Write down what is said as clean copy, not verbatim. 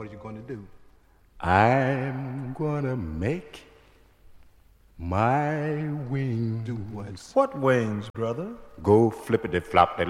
What are you going to do? I'm gonna make my wings. Do what? What wings, brother? Go flippity-floppity,